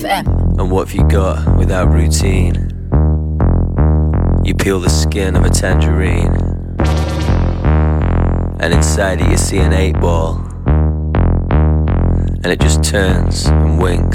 FM. And what have you got without routine? You peel the skin of a tangerine, and inside it you see an 8 ball, and it just turns and winks.